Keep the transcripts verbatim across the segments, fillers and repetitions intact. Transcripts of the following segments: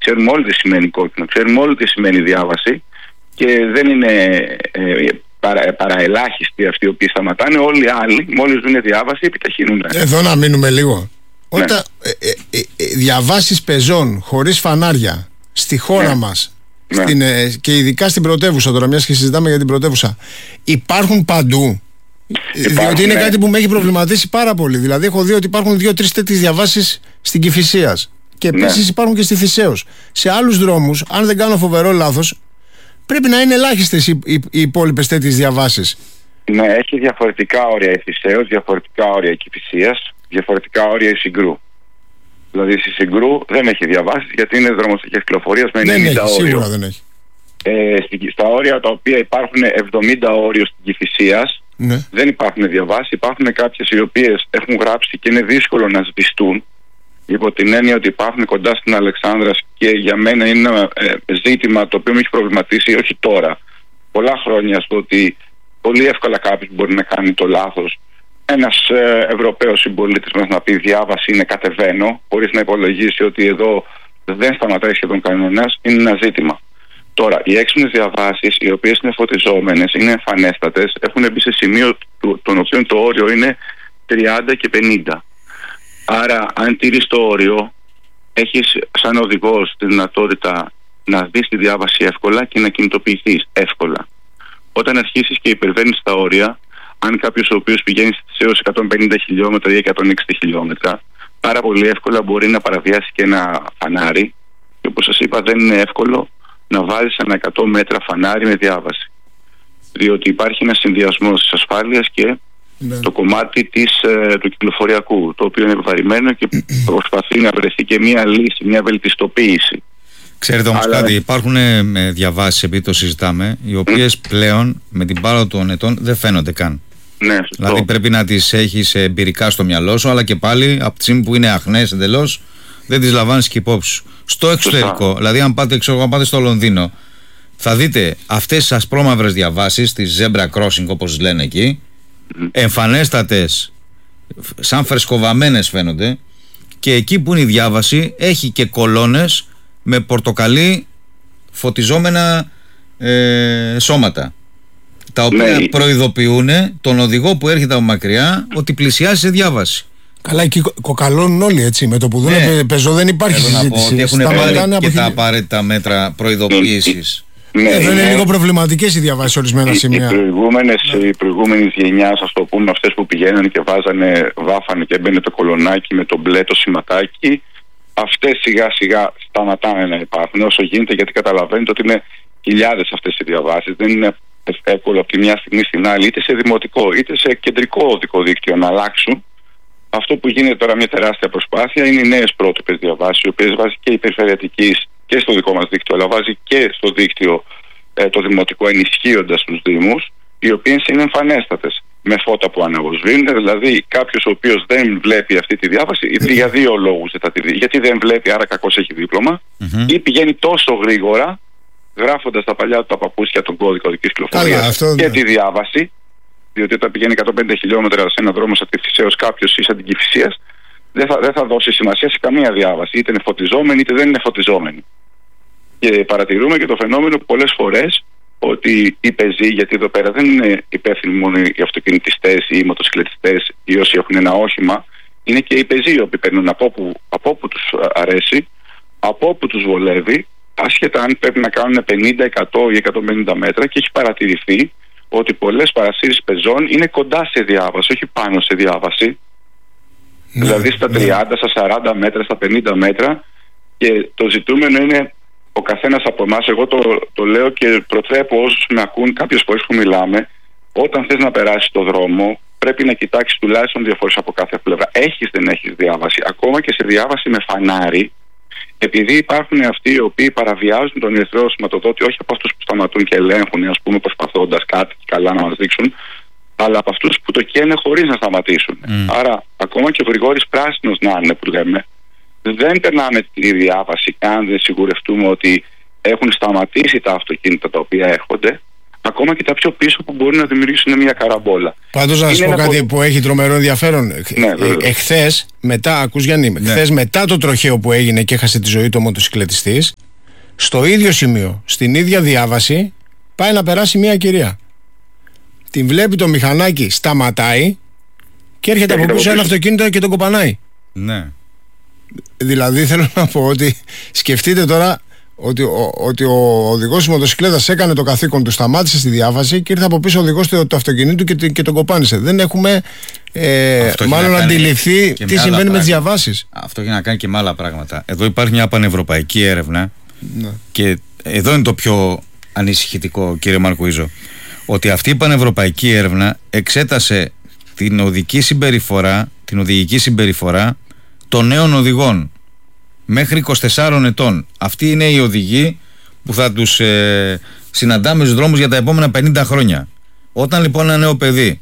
Ξέρουμε όλοι τι σημαίνει κόκκινο, ξέρουμε όλοι τι σημαίνει διάβαση και δεν είναι ε, παρα, παραελάχιστοι αυτοί οι οποίοι σταματάνε. Όλοι οι άλλοι, μόλις δουν διάβαση, επιταχύνουν. Εδώ να μείνουμε λίγο. Ναι. Όταν ε, ε, ε, ε, διαβάσεις πεζών χωρίς φανάρια στη χώρα ναι. μας ναι. στην, ε, και ειδικά στην πρωτεύουσα, τώρα μιας και συζητάμε για την πρωτεύουσα, υπάρχουν παντού. Υπάρχουν, διότι είναι ναι. κάτι που με έχει προβληματίσει πάρα πολύ. Δηλαδή έχω δει ότι υπάρχουν δύο-τρεις τέτοιες διαβάσεις στην Κηφισίας και επίσης ναι. υπάρχουν και στη Θησέως. Σε άλλους δρόμους, αν δεν κάνω φοβερό λάθος, πρέπει να είναι ελάχιστες οι, οι, οι υπόλοιπες τέτοιες διαβάσεις. Ναι, έχει διαφορετικά όρια η Θησέως, διαφορετικά όρια η Κηφισίας, διαφορετικά όρια η Συγκρού. Δηλαδή στη Συγκρού δεν έχει διαβάσεις γιατί είναι δρόμος κυκλοφορίας με ενενήντα όριο. Σίγουρα δεν έχει. Ε, στα όρια τα οποία υπάρχουν εβδομήντα όριο στην Κηφισίας ναι. δεν υπάρχουν διαβάσεις. Υπάρχουν κάποιες οι οποίες έχουν γράψει και είναι δύσκολο να σβηστούν, υπό την έννοια ότι υπάρχουν κοντά στην Αλεξάνδρας, και για μένα είναι ένα ε, ζήτημα το οποίο με έχει προβληματίσει όχι τώρα, πολλά χρόνια, στο ότι πολύ εύκολα κάποιος μπορεί να κάνει το λάθος. Ένας ε, Ευρωπαίος συμπολίτης μας να πει διάβαση είναι κατεβαίνω, χωρίς να υπολογίσει ότι εδώ δεν σταματάει σχεδόν κανένας, είναι ένα ζήτημα. Τώρα, οι έξυπνες διαβάσεις, οι οποίες είναι φωτιζόμενες, είναι εμφανέστατες, έχουν μπει σε σημείο των οποίων το όριο είναι τριάντα και πενήντα. Άρα, αν τηρείς το όριο, έχεις σαν οδηγός τη δυνατότητα να δεις τη διάβαση εύκολα και να κινητοποιηθείς εύκολα. Όταν αρχίσεις και υπερβαίνεις τα όρια, αν κάποιος ο οποίος πηγαίνει έως εκατόν πενήντα χιλιόμετρα ή εκατόν εξήντα χιλιόμετρα, πάρα πολύ εύκολα μπορεί να παραβιάσει και ένα φανάρι, και όπως σας είπα, δεν είναι εύκολο να βάζεις ένα εκατό μέτρα φανάρι με διάβαση. Διότι υπάρχει ένα συνδυασμός της ασφάλειας και ναι. το κομμάτι της, ε, του κυκλοφοριακού, το οποίο είναι επιβαρημένο και προσπαθεί να βρεθεί και μια λύση, μια βελτιστοποίηση. Ξέρετε όμως Αλλά... κάτι, υπάρχουν ε, διαβάσεις, επειδή το συζητάμε, οι οποίες mm. πλέον με την πάροδο των ετών δεν φαίνονται καν. Ναι, δηλαδή πρέπει να τις έχεις εμπειρικά στο μυαλό σου, αλλά και πάλι από τη στιγμή που είναι αχνές εντελώς, δεν τις λαμβάνεις και υπόψη σου. Στο εξωτερικό, Σωστά. δηλαδή αν πάτε, ξέρω, αν πάτε στο Λονδίνο, θα δείτε αυτές τις ασπρόμαυρες διαβάσεις, τις zebra crossing όπως λένε εκεί, mm. εμφανέστατες, σαν φρεσκοβαμένες φαίνονται, και εκεί που είναι η διάβαση έχει και κολόνες με πορτοκαλί φωτιζόμενα ε, σώματα, τα οποία ναι. προειδοποιούν τον οδηγό που έρχεται από μακριά ότι πλησιάζει σε διάβαση. Καλά, εκεί κοκαλώνουν όλοι, έτσι. Με το που δουν ναι. πεζό δεν υπάρχει Θέλω συζήτηση. Να πω ότι έχουν πάρει και τα απαραίτητα μέτρα προειδοποίησης. Ναι, Εδώ είναι, είναι λίγο προβληματικές οι διαβάσεις ορισμένα οι, σημεία. Οι προηγούμενες, ναι. οι προηγούμενες γενιάς, ας το πούμε, αυτές που πηγαίνανε και βάζανε, βάφανε και έμπαινε το κολονάκι με το μπλε το σηματάκι, αυτές σιγά σιγά σταματάνε να υπάρχουν όσο γίνεται, γιατί καταλαβαίνετε ότι είναι χιλιάδες αυτές οι διαβάσεις. Δεν είναι εύκολο από τη μια στιγμή στην άλλη, είτε σε δημοτικό είτε σε κεντρικό οδικό δίκτυο, να αλλάξουν. Αυτό που γίνεται τώρα μια τεράστια προσπάθεια είναι οι νέες πρότυπες διαβάσεις, οι οποίες βάζει και η περιφερειατική και στο δικό μας δίκτυο, αλλά βάζει και στο δίκτυο ε, το δημοτικό, ενισχύοντας τους δήμους, οι οποίες είναι εμφανέστατες, με φώτα που αναβοσβήνουν. Δηλαδή, κάποιος ο οποίος δεν βλέπει αυτή τη διάβαση, είτε για δύο λόγους δεν θα τη δει, γιατί δεν βλέπει, άρα κακώς έχει δίπλωμα, mm-hmm. ή πηγαίνει τόσο γρήγορα, γράφοντας τα παλιά του τα παπούτσια τον κώδικα οδικής κυκλοφορίας και ναι. τη διάβαση. Διότι όταν πηγαίνει εκατόν πενήντα χιλιόμετρα σε ένα δρόμο σαν τη Θησέως κάποιος ή σαν την Κηφισίας, δεν θα, δεν θα δώσει σημασία σε καμία διάβαση, είτε είναι φωτιζόμενη είτε δεν είναι φωτιζόμενη. Και παρατηρούμε και το φαινόμενο πολλές φορές ότι οι πεζοί, γιατί εδώ πέρα δεν είναι υπεύθυνοι μόνο οι αυτοκινητιστές ή οι μοτοσυκλετιστές ή όσοι έχουν ένα όχημα, είναι και οι πεζοί οι οποίοι παίρνουν από όπου, από όπου τους αρέσει, από όπου τους βολεύει, άσχετα αν πρέπει να κάνουν πενήντα, εκατό ή εκατόν πενήντα μέτρα, και έχει παρατηρηθεί ότι πολλές παρασύρεις πεζών είναι κοντά σε διάβαση, όχι πάνω σε διάβαση. Ναι, δηλαδή στα τριάντα, ναι. στα σαράντα μέτρα, στα πενήντα μέτρα, και το ζητούμενο είναι ο καθένας από εμάς, εγώ το, το λέω και προτρέπω όσους με ακούν κάποιες φορές που μιλάμε, όταν θες να περάσεις το δρόμο πρέπει να κοιτάξεις τουλάχιστον δύο φορές από κάθε πλευρά. Έχεις, δεν έχεις διάβαση, ακόμα και σε διάβαση με φανάρι, επειδή υπάρχουν αυτοί οι οποίοι παραβιάζουν τον ερυθρό σηματοδότη, όχι από αυτούς που σταματούν και ελέγχουν, ας πούμε, προσπαθώντας κάτι καλά να μας δείξουν, αλλά από αυτούς που το καίνε χωρίς να σταματήσουν. Mm. Άρα, ακόμα και ο Γρηγόρης Πράσινος να είναι που λέμε, δεν περνάμε τη διάβαση αν δεν σιγουρευτούμε ότι έχουν σταματήσει τα αυτοκίνητα τα οποία έρχονται, ακόμα και τα πιο πίσω που μπορεί να δημιουργήσουν μια καραμπόλα. Πάντως να σας πω κάτι που... που έχει τρομερό ενδιαφέρον. Ναι, ε, εχθές, μετά, ακούς Γιάννη, ναι. Εχθές μετά το τροχαίο που έγινε και έχασε τη ζωή του ο μοτοσυκλετιστής, στο ίδιο σημείο, στην ίδια διάβαση, πάει να περάσει μια κυρία. Την βλέπει το μηχανάκι, σταματάει και έρχεται από πίσω ένα αυτοκίνητο και τον κοπανάει. Ναι. Δηλαδή θέλω να πω ότι σκεφτείτε τώρα ότι ο, ότι ο οδηγός της μοτοσυκλέτας έκανε το καθήκον του, σταμάτησε στη διάβαση και ήρθε από πίσω ο οδηγός του, του αυτοκινήτου και, και τον κοπάνισε. Δεν έχουμε ε, μάλλον αντιληφθεί τι συμβαίνει με τις διαβάσεις. Αυτό έχει να κάνει και με άλλα πράγματα. Εδώ υπάρχει μια πανευρωπαϊκή έρευνα, ναι. Και εδώ είναι το πιο ανησυχητικό, κύριε Μαρκουίζο, ότι αυτή η πανευρωπαϊκή έρευνα εξέτασε την οδική συμπεριφορά, την οδηγική συμπεριφορά των νέων οδηγών μέχρι είκοσι τεσσάρων ετών. Αυτοί είναι οι οδηγοί που θα τους ε, συναντάμε στους δρόμους για τα επόμενα πενήντα χρόνια. Όταν λοιπόν ένα νέο παιδί,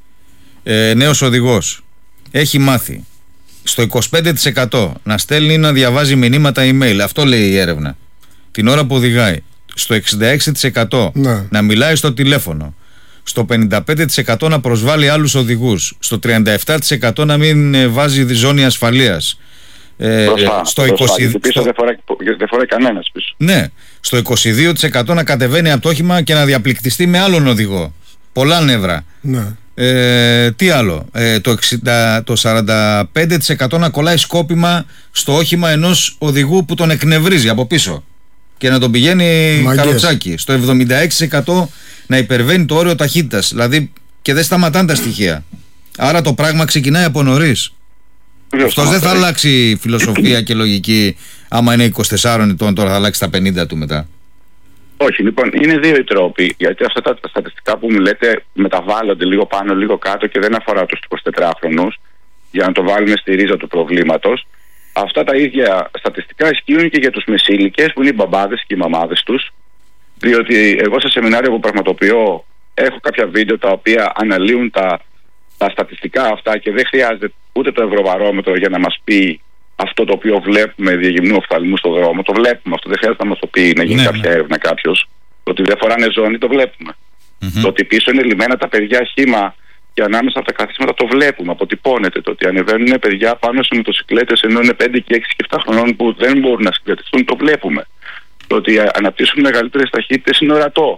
ε, νέος οδηγός, έχει μάθει στο είκοσι πέντε τοις εκατό να στέλνει ή να διαβάζει μηνύματα email, αυτό λέει η έρευνα, την ώρα που οδηγάει, στο εξήντα έξι τοις εκατό ναι. να μιλάει στο τηλέφωνο, στο πενήντα πέντε τοις εκατό να προσβάλλει άλλους οδηγούς, στο τριάντα επτά τοις εκατό να μην βάζει ζώνη ασφαλείας, ε, μπροστά, στο μπροστά, είκοσι... πίσω δεν φοράει, δεν φοράει κανένας πίσω. Ναι, στο είκοσι δύο τοις εκατό να κατεβαίνει από το όχημα και να διαπληκτιστεί με άλλον οδηγό. Πολλά νεύρα. Ναι. Ε, τι άλλο, ε, το, εξήντα, το σαράντα πέντε τοις εκατό να κολλάει σκόπιμα στο όχημα ενός οδηγού που τον εκνευρίζει από πίσω και να τον πηγαίνει καροτσάκι. Στο εβδομήντα έξι τοις εκατό να υπερβαίνει το όριο ταχύτητας, δηλαδή, και δεν σταματάνε τα στοιχεία. Άρα το πράγμα ξεκινάει από νωρίς. Αυτός δεν θα αλλάξει φιλοσοφία και λογική άμα είναι είκοσι τεσσάρων ετών, τώρα θα αλλάξει τα πενήντα του μετά. Όχι, λοιπόν, είναι δύο οι τρόποι. Γιατί αυτά τα στατιστικά που μου λέτε μεταβάλλονται λίγο πάνω, λίγο κάτω και δεν αφορά τους εικοσιτετράχρονους, για να το βάλουμε στη ρίζα του προβλήματος. Αυτά τα ίδια στατιστικά ισχύουν και για τους μεσήλικες, που είναι οι μπαμπάδες και οι μαμάδες τους. Διότι εγώ σε σεμινάριο που πραγματοποιώ έχω κάποια βίντεο τα οποία αναλύουν τα, τα στατιστικά αυτά και δεν χρειάζεται ούτε το Ευρωβαρόμετρο για να μας πει αυτό το οποίο βλέπουμε διαγυμνού οφθαλμού στον δρόμο. Το βλέπουμε αυτό, δεν χρειάζεται να μας το πει, να γίνει ναι, κάποια ναι. έρευνα κάποιος. Το ότι δεν φοράνε ζώνη το βλέπουμε. Mm-hmm. Το ότι πίσω είναι λυμμένα τα παιδιά χύμα και ανάμεσα από τα καθίσματα το βλέπουμε, αποτυπώνεται. Το ότι ανεβαίνουν παιδιά πάνω σε μοτοσυκλέτες ενώ είναι πέντε και έξι και επτά χρονών που δεν μπορούν να συγκρατηθούν, το βλέπουμε. Το ότι αναπτύσσουν μεγαλύτερες ταχύτητες είναι ορατό.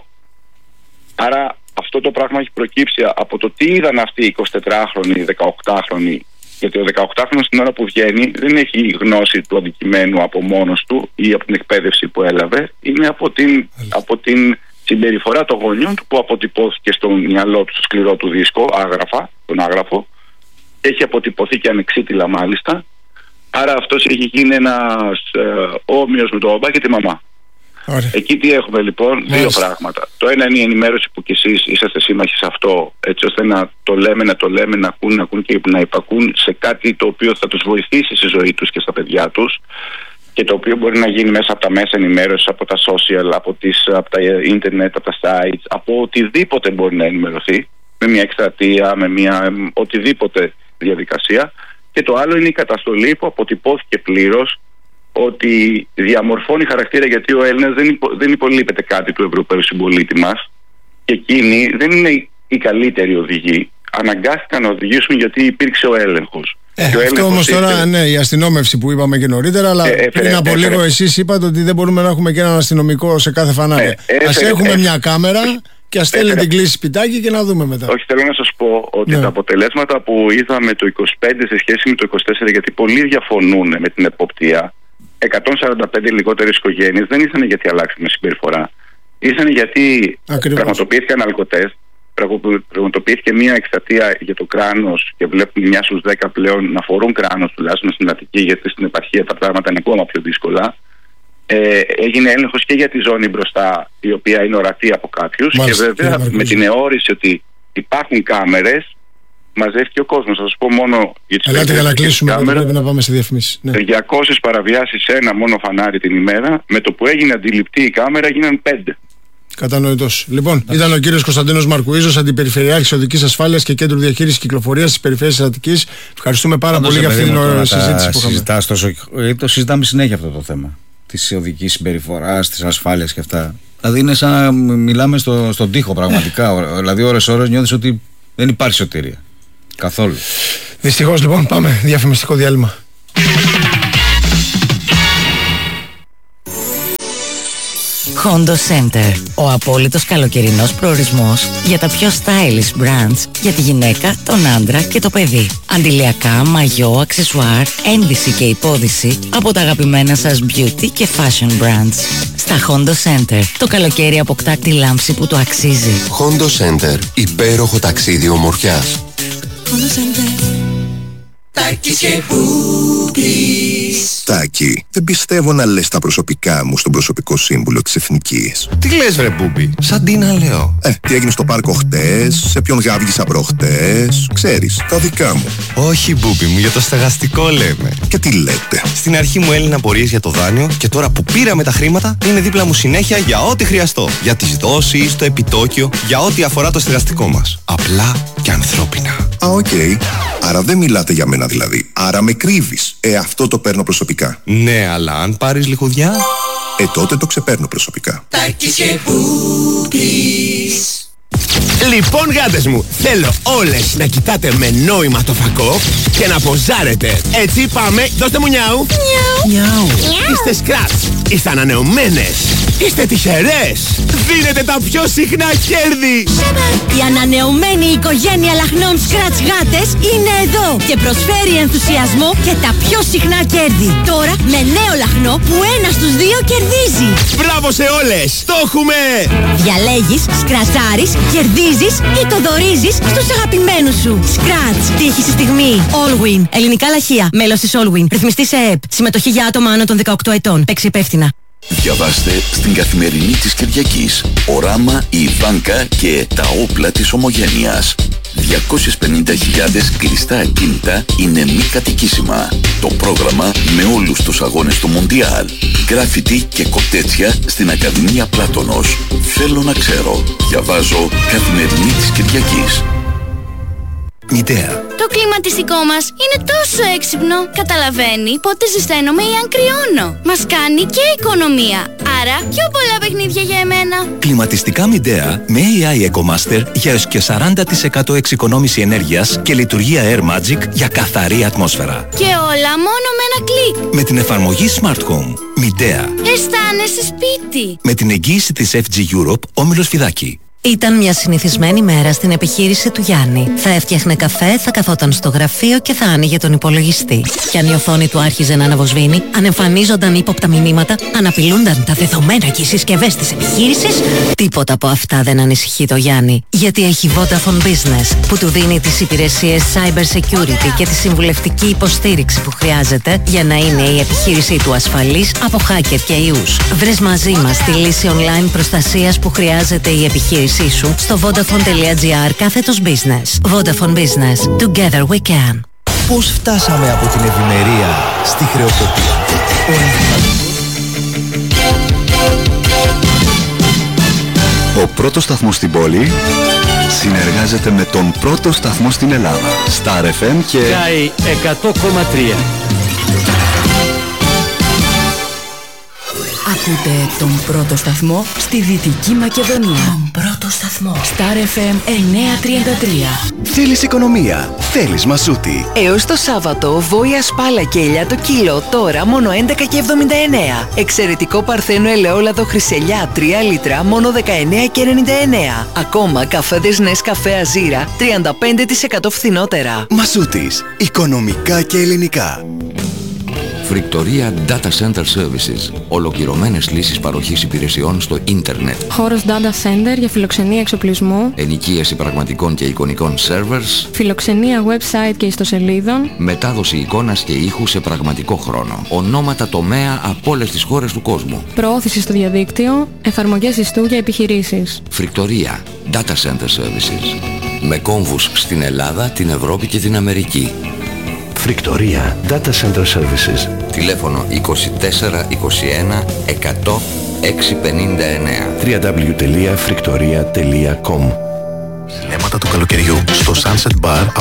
Άρα αυτό το πράγμα έχει προκύψει από το τι είδαν αυτοί οι εικοσιτετράχρονοι, δεκαοκτάχρονοι. Γιατί ο δεκαοκτάχρονος στην ώρα που βγαίνει δεν έχει γνώση του αντικειμένου από μόνος του ή από την εκπαίδευση που έλαβε. Είναι από την, από την συμπεριφορά των γονιών του που αποτυπώθηκε στο μυαλό του, στο σκληρό του δίσκο, άγραφα, τον άγραφο. Έχει αποτυπωθεί και ανεξίτηλα μάλιστα. Άρα αυτός έχει γίνει ένας ε, όμοιος με τον μπαμπά και τη μαμά. Ωραία. Εκεί τι έχουμε λοιπόν, δύο Μάλιστα. πράγματα. Το ένα είναι η ενημέρωση που κι εσείς είσαστε σύμμαχοι σε αυτό, έτσι ώστε να το λέμε, να το λέμε, να ακούν, να ακούν και να υπακούν σε κάτι το οποίο θα τους βοηθήσει στη ζωή τους και στα παιδιά τους και το οποίο μπορεί να γίνει μέσα από τα μέσα ενημέρωσης, από τα social, από, τις, από τα internet, από τα sites, από οτιδήποτε μπορεί να ενημερωθεί, με μια εκστρατεία, με μια οτιδήποτε διαδικασία. Και το άλλο είναι η καταστολή που αποτυπώθηκε πλήρως, ότι διαμορφώνει χαρακτήρα, γιατί ο Έλληνας δεν, υπο, δεν υπολείπεται κάτι του Ευρωπαίου συμπολίτη μας και εκείνοι δεν είναι οι καλύτεροι οδηγοί. Αναγκάστηκαν να οδηγήσουν γιατί υπήρξε ο έλεγχος. Ε, αυτό έλεγχος όμως τώρα, ήρθε... ναι, η αστυνόμευση που είπαμε και νωρίτερα, αλλά ε, έφερε, πριν από έφερε. λίγο εσείς είπατε ότι δεν μπορούμε να έχουμε και έναν αστυνομικό σε κάθε φανάρι. Ε, ας έχουμε ε, μια κάμερα και ας στέλνει την κλίση σπιτάκι και να δούμε μετά. Όχι, θέλω να σας πω ότι ναι. τα αποτελέσματα που είδαμε το είκοσι πέντε σε σχέση με το είκοσι τέσσερα, γιατί πολλοί διαφωνούν με την εποπτεία, εκατόν σαράντα πέντε λιγότερες οικογένειες δεν ήσαν γιατί αλλάξαμε συμπεριφορά. Ήσαν γιατί Ακριβώς. πραγματοποιήθηκαν αλκοτές, πραγματοποιήθηκε μια εκστρατεία για το κράνος και βλέπουμε μια στους δέκα πλέον να φορούν κράνος, τουλάχιστον στην Αττική, γιατί στην επαρχία τα πράγματα είναι ακόμα πιο δύσκολα. Ε, έγινε έλεγχος και για τη ζώνη μπροστά, η οποία είναι ορατή από κάποιους. Μάλιστα, και βέβαια με την αιώρηση ότι υπάρχουν κάμερες, μαζεύτηκε ο κόσμος. Θα σας πω μόνο για τις Ελάτε για να κλείσουμε, κάμερα, πρέπει να πάμε σε διαφημίσεις. Ναι. διακόσιες παραβιάσεις σε ένα μόνο φανάρι την ημέρα. Με το που έγινε αντιληπτή η κάμερα γίναν πέντε. Κατανοητός. Λοιπόν, Ά. ήταν ο κύριος Κωνσταντίνος Μαρκουίζος, Αντιπεριφερειάρχης Οδικής Ασφάλειας και Κέντρου Διαχείρισης Κυκλοφορίας της Περιφέρειας Αττικής. Ευχαριστούμε πάρα πολύ για αυτή την συζήτηση που είχαμε. Τόσο, το συζητάμε συνέχεια αυτό το θέμα της οδικής συμπεριφοράς, της ασφάλειας και αυτά. Δηλαδή είναι σαν να μιλάμε στο, στον τοίχο πραγματικά. Δηλαδή ώρες ώρες νιώθεις ότι δεν υπάρχει σωτηρία. Καθόλου. Δυστυχώς λοιπόν πάμε διαφημιστικό διάλειμμα. Hondo Center. Ο απόλυτος καλοκαιρινός προορισμός για τα πιο stylish brands για τη γυναίκα, τον άντρα και το παιδί. Αντιλιακά, μαγιό, αξεσουάρ, ένδυση και υπόδυση από τα αγαπημένα σας beauty και fashion brands. Στα Hondo Center το καλοκαίρι αποκτά τη λάμψη που το αξίζει. Hondo Center. Υπέροχο ταξίδι ομορφιάς. Hondo Center. Τάκης και Μπούμπης. Τάκη, δεν πιστεύω να λες τα προσωπικά μου στον προσωπικό σύμβουλο της Εθνικής. Τι λες βρε Μπούμπη, σαν τι να λέω. Ε, τι έγινε στο πάρκο χτες, σε ποιον γάβγισα προχτές, ξέρεις, τα δικά μου. Όχι Μπούμπη μου, για το στεγαστικό λέμε. Και τι λέτε. Στην αρχή μου έλυναν απορίες για το δάνειο και τώρα που πήραμε τα χρήματα είναι δίπλα μου συνέχεια για ό,τι χρειαστώ. Για τις δόσεις, το επιτόκιο, για ό,τι αφορά το στεγαστικό μας. Απλά και ανθρώπινα. Α, οκ. Okay. Άρα δεν μιλάτε για μένα δηλαδή. Άρα με κρύβεις. Ε, αυτό το παίρνω προσωπικά. Ναι, αλλά αν πάρεις λιχουδιά... Ε, τότε το ξεπαίρνω προσωπικά. Τάκης και Μπούμπης. Λοιπόν γάτες μου, θέλω όλες να κοιτάτε με νόημα το φακό και να ποζάρετε. Έτσι πάμε, δώστε μου νιάου. Νιάου. Είστε σκράτς, είστε ανανεωμένες, είστε τυχερές. Δίνετε τα πιο συχνά κέρδη. Η ανανεωμένη οικογένεια λαχνών σκράτς γάτες είναι εδώ και προσφέρει ενθουσιασμό και τα πιο συχνά κέρδη. Τώρα με νέο λαχνό που ένα στους δύο κερδίζει. Μπράβο σε όλες, το έχουμε. Διαλέγεις, σκρατσάρεις, κερδίζεις ή το δωρίζεις στους αγαπημένους σου. Σκράτς, τύχη στη στιγμή. Allwin, ελληνικά λαχεία, μέλος της Allwin, ρυθμιστής ΕΕΠ, συμμετοχή για άτομα άνω των δεκαοκτώ ετών, παίξει υπεύθυνα. Διαβάστε στην Καθημερινή της Κυριακής Οράμα, η Ιβάνκα και τα όπλα της ομογένειας. διακόσιες πενήντα χιλιάδες κλειστά ακίνητα είναι μη κατοικήσιμα. Το πρόγραμμα με όλους τους αγώνες του Μοντιάλ. Γκράφιτι και κοτέτσια στην Ακαδημία Πλάτωνος. Θέλω να ξέρω. Διαβάζω Καθημερινή της Κυριακής. Μητέα. Το κλιματιστικό μας είναι τόσο έξυπνο. Καταλαβαίνει πότε ζεσταίνομαι ή αν κρυώνω. Μας κάνει και οικονομία. Άρα πιο πολλά παιχνίδια για εμένα. Κλιματιστικά Midea με έι άι EcoMaster για έως και σαράντα τοις εκατό εξοικονόμηση ενέργειας και λειτουργία Air Magic για καθαρή ατμόσφαιρα. Και όλα μόνο με ένα κλικ. Με την εφαρμογή Smart Home. Midea. Αισθάνεσαι σπίτι. Με την εγγύηση της εφ τζι Europe, Όμιλος Φιδάκη. Ήταν μια συνηθισμένη μέρα στην επιχείρηση του Γιάννη. Θα έφτιαχνε καφέ, θα καθόταν στο γραφείο και θα άνοιγε τον υπολογιστή. Κι αν η οθόνη του άρχιζε να αναβοσβήνει, αν εμφανίζονταν ύποπτα μηνύματα, αν απειλούνταν τα δεδομένα και οι συσκευές της επιχείρησης, τίποτα από αυτά δεν ανησυχεί το Γιάννη. Γιατί έχει Vodafone Business, που του δίνει τις υπηρεσίες Cyber Security και τη συμβουλευτική υποστήριξη που χρειάζεται για να είναι η επιχείρησή του ασφαλής από hacker και ιούς. Βρες μαζί μας τη λύση online προστασίας που χρειάζεται η επιχείρηση σου στο vodafone.gr κάθετος business. Vodafone Business. Together we can. Πώς φτάσαμε από την ευημερία στη χρεοκοπία? Ο πρώτος σταθμός στην πόλη συνεργάζεται με τον πρώτο σταθμό στην Ελλάδα. Star εφ εμ και Sky εκατό κόμμα τρία. Ακούτε τον πρώτο σταθμό στη Δυτική Μακεδονία. Τον πρώτο σταθμό. Star εφ εμ εννιακόσια τριάντα τρία. Θέλεις οικονομία, θέλεις μασούτη. Έως το Σάββατο, βόηα σπάλα και ελιά το κιλό, τώρα μόνο έντεκα και εβδομήντα εννέα. Εξαιρετικό παρθένο ελαιόλαδο χρυσελιά τρία λίτρα, μόνο δεκαεννέα και ενενήντα εννέα. Ακόμα καφέδες Νεσκαφέ Αζίρα, τριάντα πέντε τοις εκατό φθηνότερα. Μασούτης, οικονομικά και ελληνικά. Φρικτορία Data Center Services. Ολοκληρωμένες λύσεις παροχής υπηρεσιών στο ίντερνετ. Χώρος Data Center για φιλοξενία εξοπλισμού. Ενοικίαση πραγματικών και εικονικών servers. Φιλοξενία website και ιστοσελίδων. Μετάδοση εικόνας και ήχου σε πραγματικό χρόνο. Ονόματα τομέα από όλες τις χώρες του κόσμου. Προώθηση στο διαδίκτυο. Εφαρμογές ιστού για επιχειρήσεις. Φρικτορία Data Center Services. Με κόμβους στην Ελλάδα, την Ευρώπη και την Αμερική. Φρικτορία Data Center Services. Τηλέφωνο είκοσι τέσσερα είκοσι ένα εκατό εξακόσια πενήντα εννέα. double-u double-u double-u τελεία φρικτορία τελεία com. Σινέματα του καλοκαιριού στο Sunset Bar